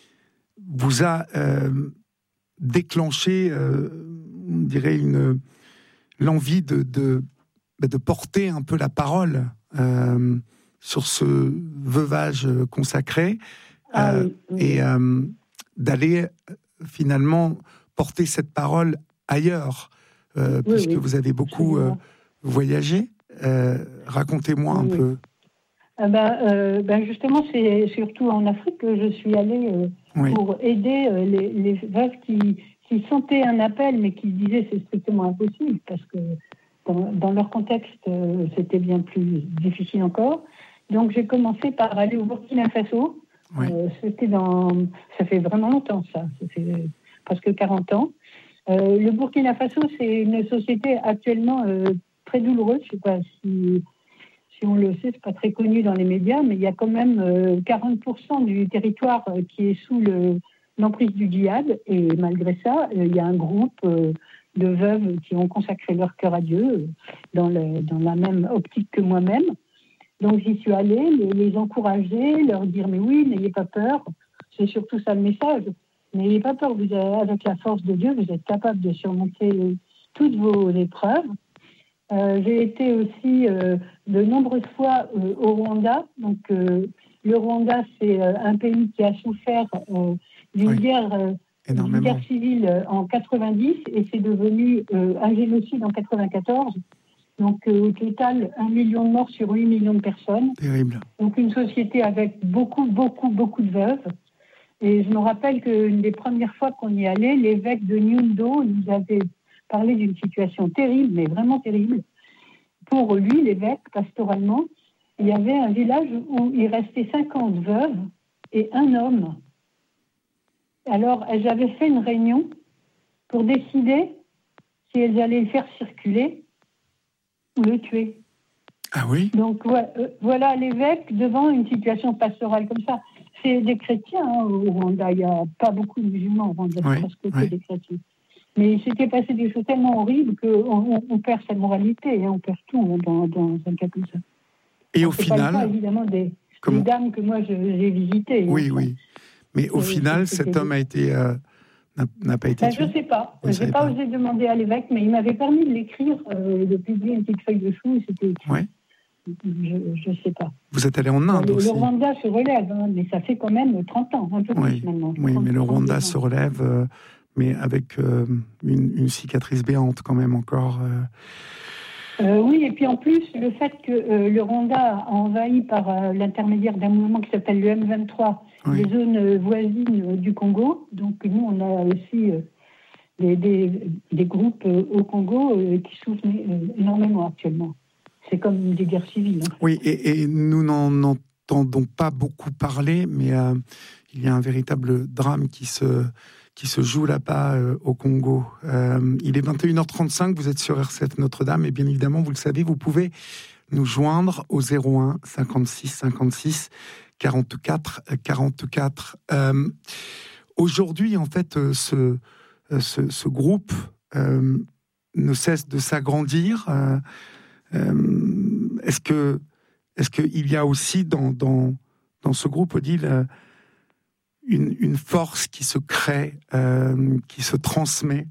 S2: vous a euh, déclenché, euh, on dirait, une, l'envie de, de, de porter un peu la parole euh, sur ce veuvage consacré
S4: ah,
S2: euh,
S4: oui, oui.
S2: et euh, d'aller... finalement porter cette parole ailleurs, euh,
S4: oui,
S2: puisque
S4: oui.
S2: vous avez beaucoup euh, voyagé. Euh, racontez-moi
S4: oui,
S2: un
S4: oui.
S2: peu.
S4: Ah ben, euh, ben justement, c'est surtout en Afrique que je suis allée euh, oui. pour aider euh, les, les veuves qui, qui sentaient un appel, mais qui disaient c'est strictement impossible, parce que dans, dans leur contexte, euh, c'était bien plus difficile encore. Donc j'ai commencé par aller au Burkina Faso. Oui. Euh, c'était dans, ça fait vraiment longtemps ça, ça fait presque quarante ans. Euh, le Burkina Faso, c'est une société actuellement euh, très douloureuse. Je ne sais pas si, si on le sait, c'est pas très connu dans les médias, mais il y a quand même euh, quarante pour cent du territoire euh, qui est sous le, l'emprise du djihad. Et malgré ça, euh, il y a un groupe euh, de veuves qui ont consacré leur cœur à Dieu euh, dans, le, dans la même optique que moi-même. Donc j'y suis allée, les, les encourager, leur dire mais oui, n'ayez pas peur. C'est surtout ça le message. N'ayez pas peur, vous avez, avec la force de Dieu, vous êtes capable de surmonter les, toutes vos épreuves. Euh, j'ai été aussi euh, de nombreuses fois euh, au Rwanda. Donc euh, le Rwanda, c'est euh, un pays qui a souffert euh, d'une, oui. guerre, euh, d'une guerre civile en quatre-vingt-dix et c'est devenu euh, un génocide en quatre-vingt-quatorze. Donc, euh, au total, un million de morts sur huit millions de personnes.
S2: Terrible.
S4: Donc, une société avec beaucoup, beaucoup, beaucoup de veuves. Et je me rappelle qu'une des premières fois qu'on y allait, l'évêque de Nyundo nous avait parlé d'une situation terrible, mais vraiment terrible. Pour lui, l'évêque, pastoralement, il y avait un village où il restait cinquante veuves et un homme. Alors, elles avaient fait une réunion pour décider si elles allaient le faire circuler ou le tuer.
S2: Ah oui.
S4: Donc ouais, euh, voilà l'évêque devant une situation pastorale comme ça. C'est des chrétiens hein, au Rwanda. Il n'y a pas beaucoup de musulmans au Rwanda,
S2: oui,
S4: parce que
S2: oui.
S4: c'est des chrétiens. Mais il s'était passé des choses tellement horribles qu'on on, on perd sa moralité, hein, on perd tout dans, dans un cas comme ça.
S2: Et
S4: Alors,
S2: au
S4: c'est
S2: final,
S4: pas le cas, évidemment des, des dames que moi je, j'ai visitées.
S2: Oui,
S4: hein,
S2: oui. Mais au final, cet homme a été euh, n'a, n'a pas été
S4: ben,
S2: tué.
S4: Je ne sais pas. Je n'ai pas, pas osé demander à l'évêque, mais il m'avait permis de l'écrire, euh, de publier une petite feuille de chou. C'était écrit.
S2: Oui.
S4: Je ne sais pas.
S2: Vous êtes allé en Inde
S4: le,
S2: aussi.
S4: Le Rwanda se relève, hein, mais ça fait quand même trente ans, un peu
S2: oui.
S4: plus maintenant.
S2: Oui,
S4: trente,
S2: mais le Rwanda
S4: ans.
S2: se relève, euh, mais avec euh, une, une cicatrice béante quand même encore. Euh...
S4: Euh, oui, et puis en plus, le fait que euh, le Rwanda a envahi par euh, l'intermédiaire d'un mouvement qui s'appelle le M vingt-trois, oui. les zones euh, voisines euh, du Congo. Donc nous, on a aussi euh, des, des, des groupes euh, au Congo euh, qui souffrent euh, énormément actuellement. C'est comme des guerres civiles. En fait.
S2: Oui, et, et nous n'en n'entendons pas beaucoup parler, mais euh, il y a un véritable drame qui se, qui se joue là-bas euh, au Congo. Euh, il est vingt et une heures trente-cinq, vous êtes sur R C F Notre-Dame, et bien évidemment, vous le savez, vous pouvez nous joindre au zéro un cinquante-six cinquante-six quarante-quatre quarante-quatre. Euh, aujourd'hui, en fait, euh, ce, euh, ce, ce groupe euh, ne cesse de s'agrandir. Euh, euh, est-ce que, est-ce qu'il y a aussi dans, dans, dans ce groupe, Odile, une, une force qui se crée, euh, qui se transmet?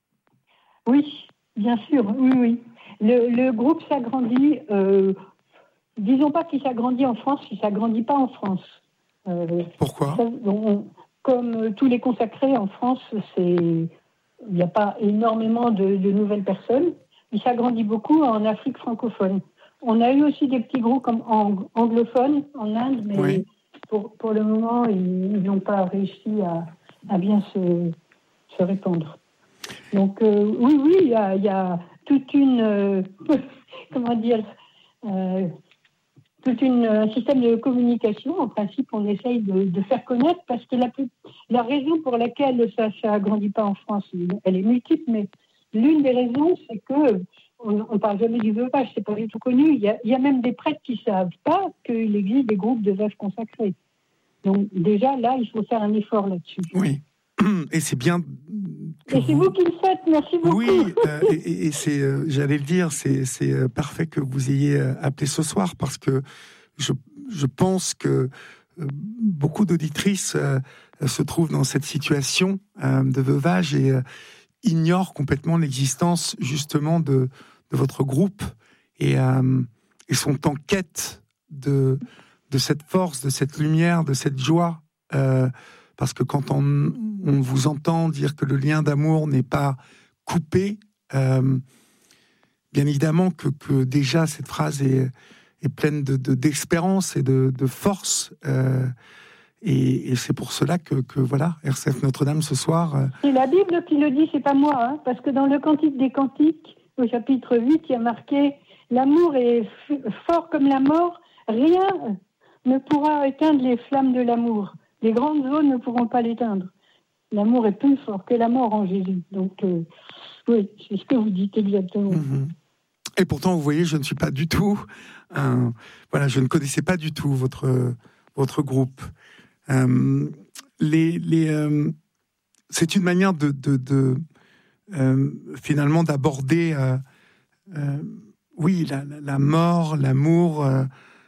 S4: Oui, bien sûr, oui, oui. Le, le groupe s'agrandit, euh, disons pas qu'il s'agrandit en France, il ne s'agrandit pas en France. Euh,
S2: Pourquoi?
S4: ça, on, Comme tous les consacrés en France, c'est, il n'y a pas énormément de, de nouvelles personnes. Il s'agrandit beaucoup en Afrique francophone. On a eu aussi des petits groupes comme ang- anglophones en Inde, mais oui. pour, pour le moment, ils n'ont pas réussi à, à bien se, se répandre. Donc euh, oui, oui, il y a, il y a toute une, euh, comment dire, euh, toute une, un système de communication. En principe, on essaye de, de faire connaître, parce que la, la raison pour laquelle ça ne agrandit pas en France, elle est multiple, mais l'une des raisons, c'est que on ne parle jamais du veuvage, c'est pas du tout connu. Il y a, il y a même des prêtres qui ne savent pas qu'il existe des groupes de veuves consacrés. Donc déjà, là, il faut faire un effort là-dessus.
S2: Oui. Et c'est bien.
S4: Et c'est vous... vous qui le faites, merci beaucoup.
S2: Oui, euh, et, et c'est, euh, j'allais le dire, c'est, c'est euh, parfait que vous ayez euh, appelé ce soir, parce que je, je pense que euh, beaucoup d'auditrices euh, se trouvent dans cette situation euh, de veuvage et euh, ignorent complètement l'existence justement de, de votre groupe et, euh, et sont en quête de, de cette force, de cette lumière, de cette joie. Euh, Parce que quand on, on vous entend dire que le lien d'amour n'est pas coupé, euh, bien évidemment que, que déjà cette phrase est, est pleine de, de, d'espérance et de, de force. Euh, et, et c'est pour cela que, que voilà, R C F Notre-Dame ce soir... Euh...
S4: C'est la Bible qui le dit, c'est pas moi, hein, parce que dans le Cantique des Cantiques, au chapitre huit, il y a marqué « L'amour est f- fort comme la mort, rien ne pourra éteindre les flammes de l'amour. Les grandes eaux ne pourront pas l'éteindre. L'amour est plus fort que la mort en Jésus. » Donc, euh, oui, c'est ce que vous dites exactement.
S2: Mmh. Et pourtant, vous voyez, je ne suis pas du tout... Un... Voilà, je ne connaissais pas du tout votre, votre groupe. Euh, les, les, euh, c'est une manière de, de, de euh, finalement d'aborder, euh, euh, oui, la, la, la mort, l'amour. Euh,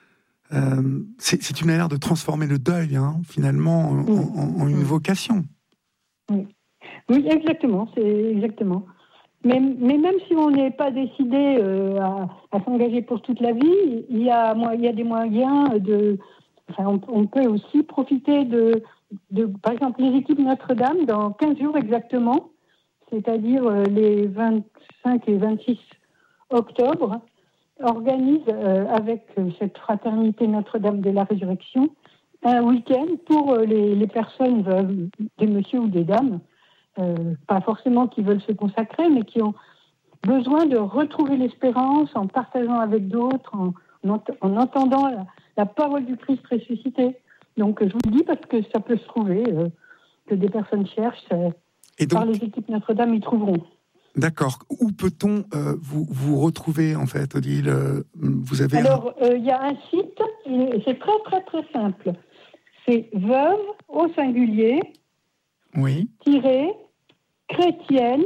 S2: euh, c'est, c'est une manière de transformer le deuil, hein, finalement, en,
S4: oui.
S2: en, en une
S4: oui.
S2: vocation.
S4: Oui. oui, exactement, c'est exactement. Mais, mais même si on n'est pas décidé euh, à, à s'engager pour toute la vie, il y a, il y a des moyens de... Enfin, on, on peut aussi profiter de, de, par exemple, les équipes Notre-Dame, dans quinze jours exactement, c'est-à-dire euh, les vingt-cinq et vingt-six octobre, organisent euh, avec cette fraternité Notre-Dame de la Résurrection un week-end pour euh, les, les personnes, euh, des messieurs ou des dames, euh, pas forcément qui veulent se consacrer, mais qui ont besoin de retrouver l'espérance en partageant avec d'autres, en, en entendant la, la parole du Christ ressuscité. Donc je vous le dis parce que ça peut se trouver, euh, que des personnes cherchent, euh, et donc, par les équipes Notre-Dame, ils trouveront.
S2: D'accord. Où peut-on euh, vous, vous retrouver, en fait, Odile? Vous avez
S4: Alors, il un... euh, y a un site, c'est très très très simple. C'est veuve, au singulier,
S2: oui.
S4: tiré, chrétienne,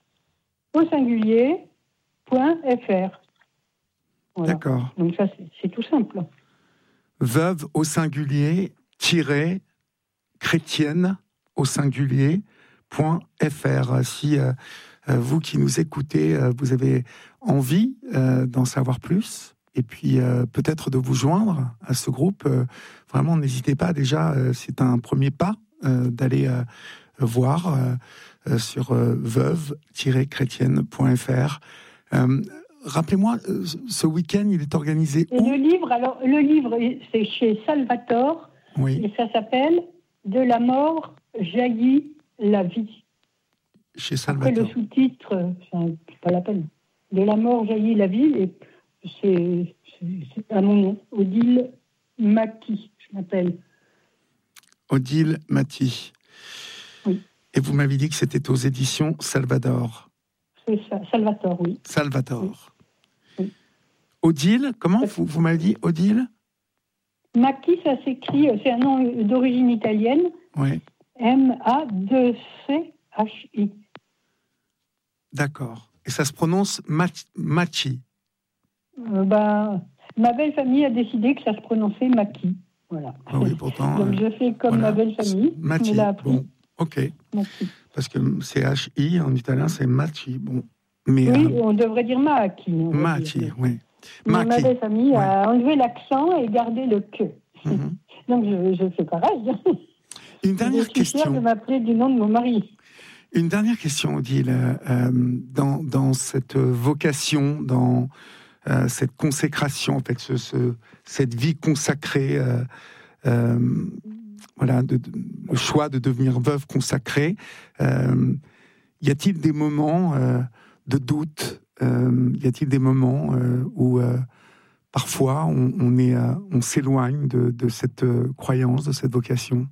S4: au singulier, point fr. Voilà.
S2: D'accord.
S4: Donc ça, c'est, c'est tout simple.
S2: Veuve, au singulier, tiré, chrétienne, au singulier, point fr. Si euh, vous qui nous écoutez, euh, vous avez envie euh, d'en savoir plus, et puis euh, peut-être de vous joindre à ce groupe, euh, vraiment n'hésitez pas. Déjà, euh, c'est un premier pas euh, d'aller euh, voir euh, sur euh, veuve tiret chrétienne point fr. Euh, rappelez-moi, euh, ce week-end, il est organisé
S4: et
S2: où?
S4: le livre, alors le livre, c'est chez Salvatore,
S2: oui.
S4: Et ça s'appelle « De la mort jaillit la vie ».
S2: Chez Salvatore.
S4: Après le sous-titre, c'est pas la peine. « De la mort jaillit la vie », et c'est, c'est, c'est à mon nom, Odile Maki, je m'appelle.
S2: Odile Mati.
S4: Oui.
S2: Et vous m'avez dit que c'était aux éditions Salvador.
S4: C'est ça, Salvatore, oui.
S2: Salvatore.
S4: Oui. Oui.
S2: Odile, comment vous, vous m'avez dit Odile?
S4: Maki, ça s'écrit, c'est un nom d'origine italienne.
S2: Oui.
S4: M A deux C H I.
S2: D'accord. Et ça se prononce Machi.
S4: Euh, bah, ma belle famille a décidé que ça se prononçait Maki. Voilà.
S2: Ah oui, pourtant.
S4: Donc je fais comme voilà. ma belle famille.
S2: Machi. Bon, ok.
S4: Machi.
S2: Parce que c'est H I en italien, c'est Machi. Bon. Mais,
S4: oui,
S2: euh,
S4: on devrait dire Maki.
S2: Machi,
S4: dire.
S2: oui.
S4: Mais ma belle famille ouais. a enlevé l'accent et gardé le que.
S2: Mm-hmm.
S4: Donc je, je fais pareil.
S2: Une dernière
S4: je suis
S2: question.
S4: fière de m'appeler du nom de mon mari.
S2: Une dernière question, Odile. Euh, dans, dans cette vocation, dans euh, cette consécration, en fait, ce, ce, cette vie consacrée, euh, euh, voilà, de, de, le choix de devenir veuve consacrée, euh, y a-t-il des moments euh, de doute? euh, Y a-t-il des moments euh, où euh, parfois on, on, est, euh, on s'éloigne de, de cette euh, croyance, de cette vocation?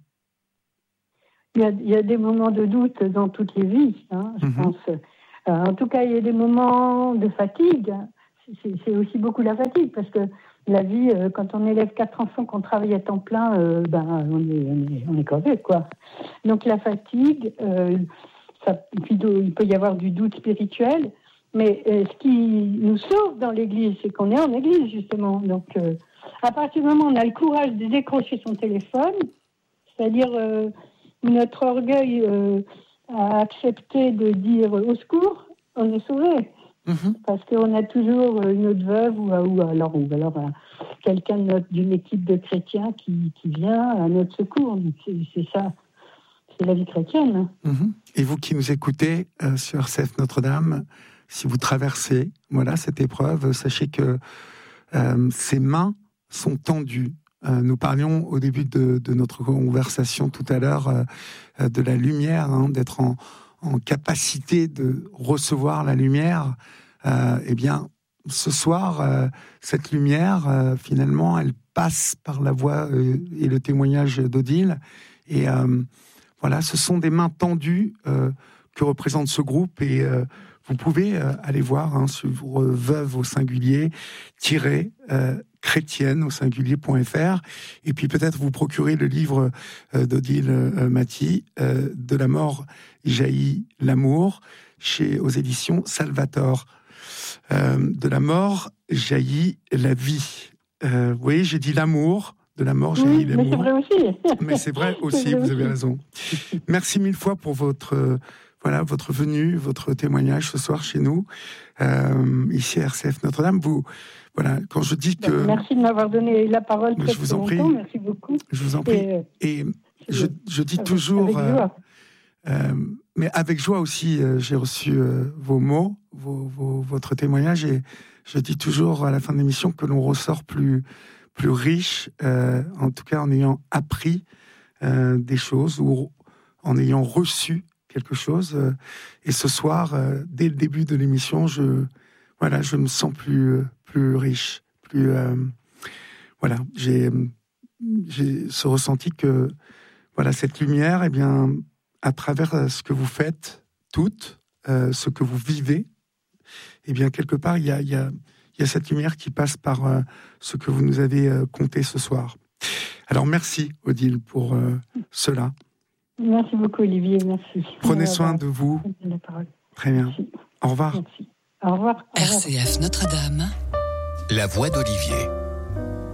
S4: Il y, a, il y a des moments de doute dans toutes les vies, hein, je mm-hmm. pense. Euh, en tout cas, il y a des moments de fatigue. C'est, c'est aussi beaucoup la fatigue, parce que la vie, euh, quand on élève quatre enfants, qu'on travaille à temps plein, euh, ben, on est, on est, on est crevé, quoi. Donc la fatigue, euh, ça, puis il peut y avoir du doute spirituel, mais euh, ce qui nous sauve dans l'Église, c'est qu'on est en Église, justement. Donc, euh, à partir du moment où on a le courage de décrocher son téléphone, c'est-à-dire... Euh, notre orgueil euh, a accepté de dire au secours, on est sauvé. Mmh. Parce qu'on a toujours une autre veuve ou, ou alors, ou alors euh, quelqu'un de notre, d'une équipe de chrétiens qui, qui vient à notre secours. C'est, c'est ça, c'est la vie chrétienne.
S2: Mmh. Et vous qui nous écoutez euh, sur R C F Notre-Dame, si vous traversez voilà, cette épreuve, sachez que euh, ces mains sont tendues. Euh, nous parlions au début de, de notre conversation tout à l'heure euh, de la lumière, hein, d'être en, en capacité de recevoir la lumière. Euh, eh bien, ce soir, euh, cette lumière, euh, finalement, elle passe par la voix euh, et le témoignage d'Odile. Et euh, voilà, ce sont des mains tendues euh, que représente ce groupe. Et euh, vous pouvez euh, aller voir hein, sur euh, veuve au singulier, tirer... Euh, chrétienne au singulier.fr et puis peut-être vous procurer le livre euh, d'Odile euh, Mati, euh, De la mort jaillit l'amour, chez aux éditions Salvatore. Euh, de la mort jaillit la vie. Euh, vous voyez, j'ai dit l'amour, de la mort jaillit
S4: oui,
S2: l'amour.
S4: Mais c'est vrai aussi.
S2: Mais c'est vrai aussi, c'est vrai vous avez aussi. raison. Merci mille fois pour votre euh, voilà votre venue, votre témoignage ce soir chez nous, euh, ici à R C F Notre-Dame. Vous Voilà, quand je dis que...
S4: Merci de m'avoir donné la parole très,
S2: je vous en
S4: très
S2: prie.
S4: longtemps, merci beaucoup.
S2: Je vous en prie. Et, et je, je dis toujours...
S4: Avec joie.
S2: Euh, euh, mais avec joie aussi, euh, j'ai reçu euh, vos mots, vos, vos, votre témoignage, et je dis toujours à la fin de l'émission que l'on ressort plus, plus riche, euh, en tout cas en ayant appris euh, des choses, ou en ayant reçu quelque chose. Euh, et ce soir, euh, dès le début de l'émission, je... Voilà, je me sens plus, plus riche, plus... Euh, voilà, j'ai, j'ai ce ressenti que, voilà, cette lumière, eh bien, à travers ce que vous faites, toutes, euh, ce que vous vivez, eh bien, quelque part, il y a, y a, y a cette lumière qui passe par euh, ce que vous nous avez euh, conté ce soir. Alors, merci, Odile, pour euh, cela.
S4: Merci beaucoup, Olivier, merci.
S2: Prenez soin de vous. Très bien.
S4: Merci.
S2: Au revoir.
S4: Merci. Au revoir.
S1: R C F Notre-Dame, la voix d'Olivier.